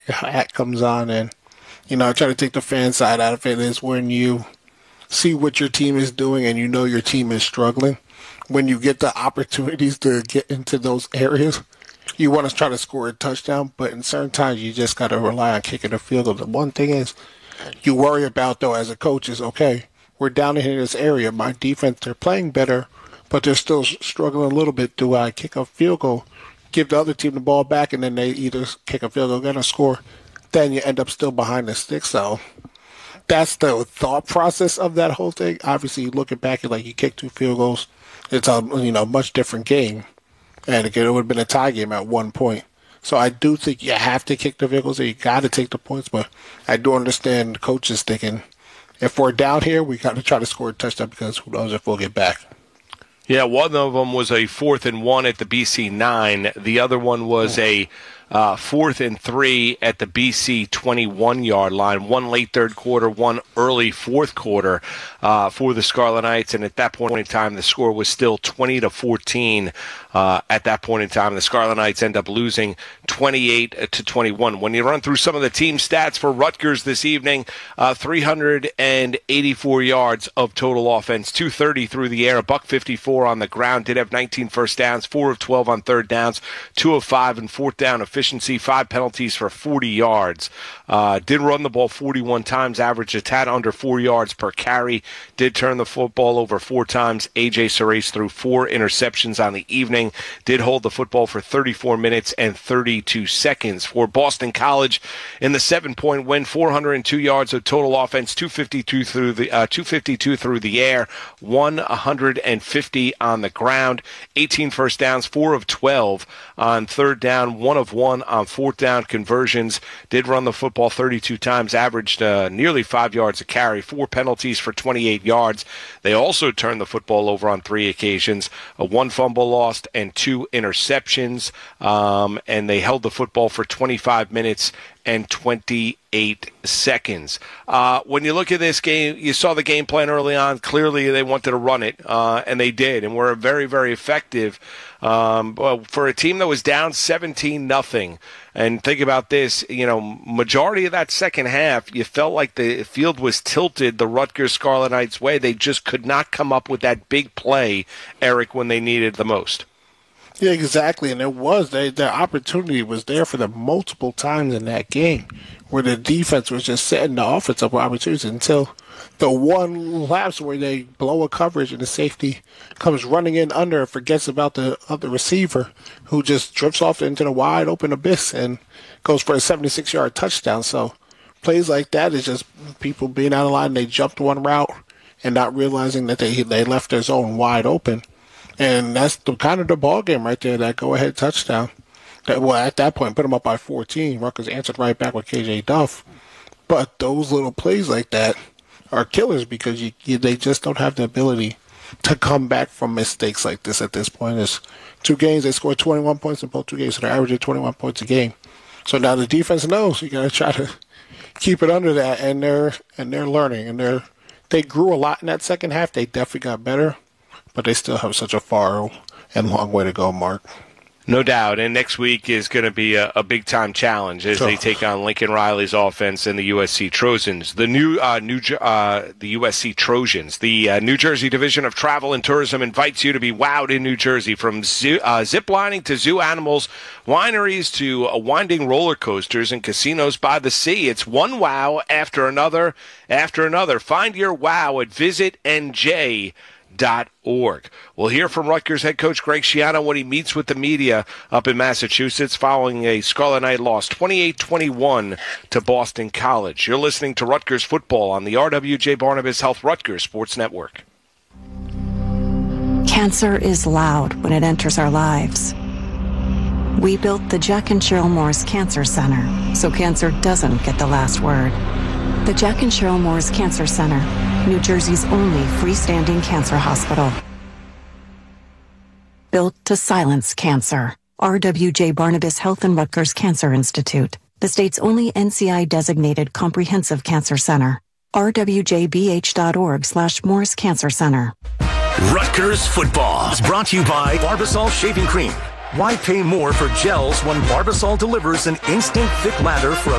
hat comes on, and I try to take the fan side out of it is when you see what your team is doing and you know your team is struggling. When you get the opportunities to get into those areas, you want to try to score a touchdown, but in certain times you just got to rely on kicking a field goal. The one thing is you worry about, though, as a coach is, okay, we're down in this area. My defense, they're playing better, but they're still struggling a little bit. Do I kick a field goal, give the other team the ball back, and then they either kick a field goal and score? Then you end up still behind the stick. So that's the thought process of that whole thing. Obviously, looking back, like you kick 2 field goals, it's a much different game. And again, it would have been a tie game at one point. So I do think you have to kick the field goals, and you got to take the points. But I do understand the coaches thinking, if we're down here, we got to try to score a touchdown because who knows if we'll get back. Yeah, one of them was a 4th and 1 at the BC 9. The other one was a 4th and 3 at the BC 21-yard line. One late third quarter, one early fourth quarter for the Scarlet Knights. And at that point in time, the score was still 20-14. At that point in time, the Scarlet Knights end up losing 28-21. When you run through some of the team stats for Rutgers this evening, 384 yards of total offense, 230 through the air, $154 on the ground. Did have 19 first downs, 4 of 12 on third downs, 2 of 5 in fourth down efficiency, 5 penalties for 40 yards. Did run the ball 41 times, averaged a tad under 4 yards per carry. Did turn the football over 4 times. A.J. Sarace threw 4 interceptions on the evening. Did hold the football for 34 minutes and 32 seconds. For Boston College in the 7-point win, 402 yards of total offense, 252 through the air, 150 on the ground, 18 first downs, 4 of 12 on third down, 1 of 1 on fourth down conversions. Did run the football 32 times, averaged nearly 5 yards a carry, 4 penalties for 28 yards. They also turned the football over on 3 occasions, 1 fumble lost and 2 interceptions, and they held the football for 25 minutes and 28 seconds. When you look at this game, you saw the game plan early on. Clearly, they wanted to run it, and they did, and were very, very effective. For a team that was down 17-0, and think about this, majority of that second half, you felt like the field was tilted the Rutgers Scarlet Knights way. They just could not come up with that big play, Eric, when they needed the most. Yeah, exactly, and it was. The opportunity was there for them multiple times in that game where the defense was just setting the offense up with opportunities until the one lapse where they blow a coverage and the safety comes running in under and forgets about the other receiver who just drifts off into the wide open abyss and goes for a 76-yard touchdown. So plays like that is just people being out of line. They jumped one route and not realizing that they left their zone wide open. And that's kind of the ball game right there, that go-ahead touchdown. At that point, put them up by 14. Rutgers answered right back with KJ Duff. But those little plays like that are killers because they just don't have the ability to come back from mistakes like this at this point. It's 2 games, they scored 21 points in both 2 games, so they're averaging 21 points a game. So now the defense knows you got to try to keep it under that, and they're learning, and they grew a lot in that second half. They definitely got better. But they still have such a far and long way to go, Mark. No doubt. And next week is going to be a big-time challenge as they take on Lincoln Riley's offense and the USC Trojans. The USC Trojans. The New Jersey Division of Travel and Tourism invites you to be wowed in New Jersey. From zip lining to zoo animals, wineries to winding roller coasters and casinos by the sea. It's one wow after another after another. Find your wow at visitnj.org. We'll hear from Rutgers head coach Greg Schiano when he meets with the media up in Massachusetts following a Scarlet Knight loss 28-21 to Boston College. You're listening to Rutgers football on the RWJ Barnabas Health Rutgers Sports Network. Cancer is loud when it enters our lives. We built the Jack and Cheryl Morris Cancer Center so cancer doesn't get the last word. The Jack and Cheryl Morris Cancer Center, New Jersey's only freestanding cancer hospital. Built to silence cancer. RWJ Barnabas Health and Rutgers Cancer Institute, the state's only NCI-designated comprehensive cancer center. rwjbh.org/Morris Cancer Center. Rutgers football is brought to you by Barbasol Shaving Cream. Why pay more for gels when Barbasol delivers an instant thick lather for a